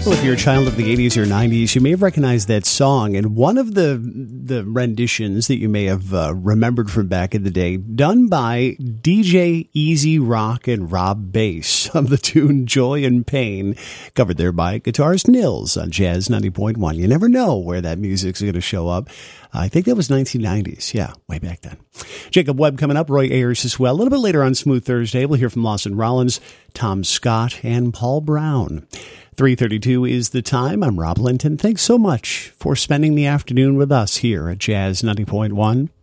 example, if you're a child of the 80s or 90s, you may have recognized that song. And one of the renditions that you may have remembered from back in the day, done by DJ Easy Rock and Rob Bass of the tune Joy and Pain, covered there by guitarist Nils on Jazz 90.1. You never know where that music's going to show up. I think that was 1990s. Yeah, way back then. Jacob Webb coming up, Roy Ayers as well. A little bit later on Smooth Thursday, we'll hear from Lawson Rollins, Tom Scott, and Paul Brown. 3:32 is the time. I'm Rob Linton. Thanks so much for spending the afternoon with us here at Jazz 90.1.